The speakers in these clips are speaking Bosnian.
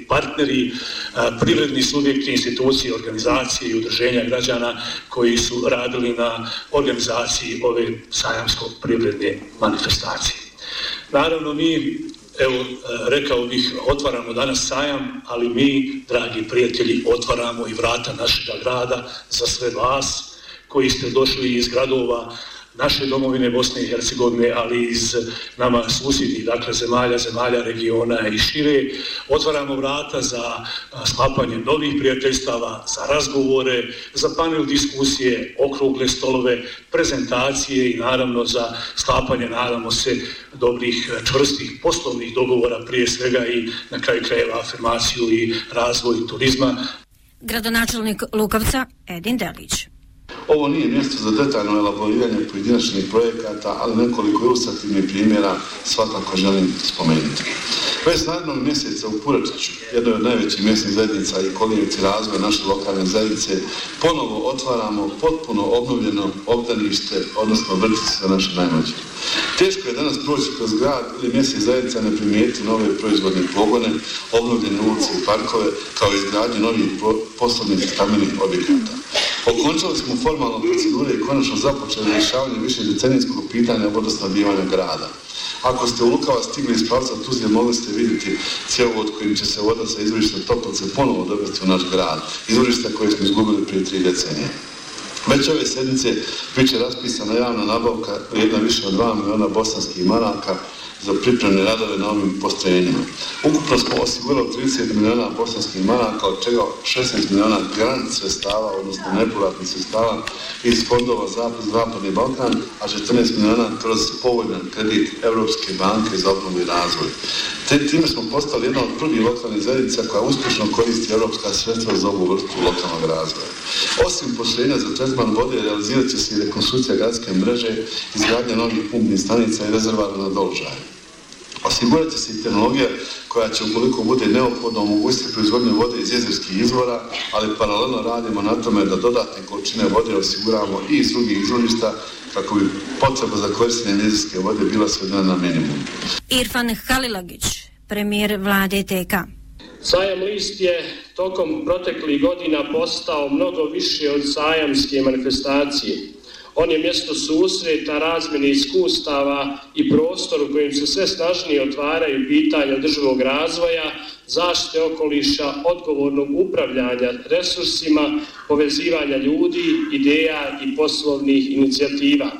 partneri, privredni subjekti, institucije, organizacije i udruženja građana koji su radili na organizaciji ove sajamsko-privredne manifestacije. Naravno, mi, evo, rekao bih, otvaramo danas sajam, ali mi, dragi prijatelji, otvaramo i vrata našega grada za sve vas koji ste došli iz gradova naše domovine Bosne i Hercegovine, ali iz nama susjednih, dakle, zemalja regiona i šire. Otvaramo vrata za sklapanje novih prijateljstava, za razgovore, za panel diskusije, okrugle stolove, prezentacije i naravno za sklapanje, nadamo se, dobrih, čvrstih poslovnih dogovora, prije svega i na kraju krajeva afirmaciju i razvoj turizma. Gradonačelnik Lukavca Edin Delić. Ovo nije mjesto za detaljno elaboriranje pojedinačnih projekata, ali nekoliko ilustrativnih primjera svakako želim spomenuti. Već narednog mjeseca u Puračiću, jednoj od najvećih mjesnih zajednica i kolijevci razvoja naše lokalne zajednice, ponovo otvaramo potpuno obnovljeno obdanište, odnosno vrtice za naše najmlađe. Teško je danas proći kroz grad ili mjesnih zajednica ne primijeti nove proizvodne pogone, obnovljene ulice i parkove, kao i izgradnje novih poslovnih stambenih objekata. Okončali smo formalno procedure i konačno započeli rješavanje višedecenijskog pitanja vodosnabdijevanja grada. Ako ste u Lukavac stigli iz pravca Tuzle, mogli ste vidjeti cjevovod kojim će se voda sa izvorišta Toplice ponovo dovesti u naš grad, izvorišta koje smo izgubili prije 3 decenije. Već ove sedmice biće raspisana javna nabavka vrijedna više od 2 miliona bosanskih maraka za pripremne radove na ovim postrojenjima. Ukupno smo osigurali 30 miliona bosanskih maraka, od čega 16 miliona grant sredstava, odnosno nepovratnih sredstava iz fondova Zapadni Balkan, a 14 miliona kroz povoljan kredit Europske banke za obnovu i razvoj. Time smo postali jedna od prvih lokalnih zajednica koja uspješno koristi europska sredstva za ovu vrstu lokalnog razvoja. Osim postrojenja za tretman vode, realizirat će se i rekonstrukcija gradske mreže, izgradnja novih pumpnih stanica i rezervoara na Doložaju. Osigurat će se i tehnologija koja će, ukoliko bude neophodno, omogućiti proizvodnju vode iz jezerskih izvora, ali paralelno radimo na tome da dodatne količine vode osiguramo i iz drugih izvorišta kako bi potreba za korištenje jezerske vode bila svedena na minimum. Irfan Halilagić, premijer vlade TK. Sajam List je tokom proteklih godina postao mnogo više od sajamske manifestacije. On je mjesto susreta, razmjene iskustava i prostor u kojem se sve snažnije otvaraju pitanja održivog razvoja, zaštite okoliša, odgovornog upravljanja resursima, povezivanja ljudi, ideja i poslovnih inicijativa.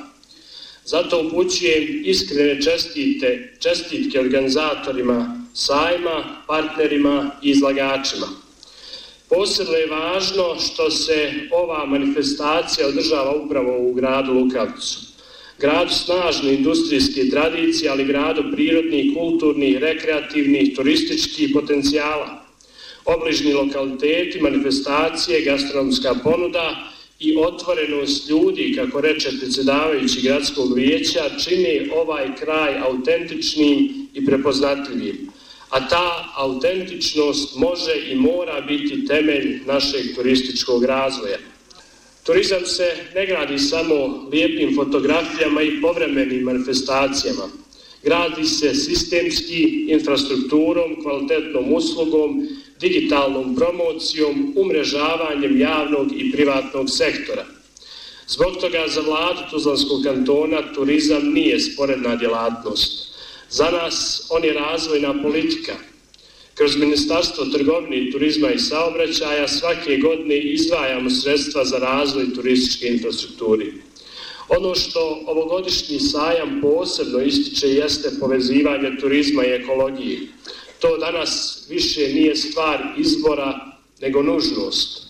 Zato upućujem iskrene čestitke organizatorima sajma, partnerima i izlagačima. Posebno je važno što se ova manifestacija održava upravo u gradu Lukavcu. Gradu snažne industrijske tradicije, ali gradu prirodnih, kulturnih, rekreativnih, turističkih potencijala. Obližni lokaliteti, manifestacije, gastronomska ponuda i otvorenost ljudi, kako reče predsjedavajući gradskog vijeća, čini ovaj kraj autentičnim i prepoznatljivim. A ta autentičnost može i mora biti temelj našeg turističkog razvoja. Turizam se ne gradi samo lijepim fotografijama i povremenim manifestacijama. Gradi se sistemski, infrastrukturom, kvalitetnom uslugom, digitalnom promocijom, umrežavanjem javnog i privatnog sektora. Zbog toga za vladu Tuzlanskog kantona turizam nije sporedna djelatnost. Za nas on je razvojna politika. Kroz Ministarstvo trgovine, turizma i saobraćaja svake godine izdvajamo sredstva za razvoj turističke infrastrukture. Ono što ovogodišnji sajam posebno ističe jeste povezivanje turizma i ekologije. To danas više nije stvar izbora, nego nužnost.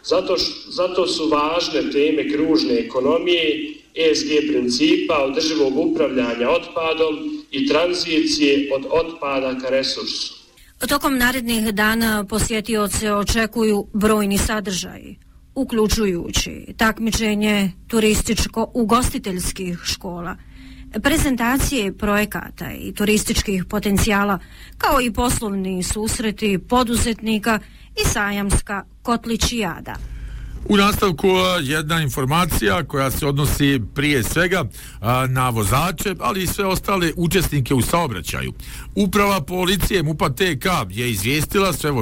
Zato su važne teme kružne ekonomije, ESG principa, održivog upravljanja otpadom i tranzicije od otpada ka resursu. Tokom narednih dana posjetioce očekuju brojni sadržaji, uključujući takmičenje turističko-ugostiteljskih škola, prezentacije projekata i turističkih potencijala, kao i poslovni susreti poduzetnika i sajamska kotličijada. U nastavku jedna informacija koja se odnosi prije svega na vozače, ali i sve ostale učesnike u saobraćaju. Uprava policije MUP-a TK je izvijestila sve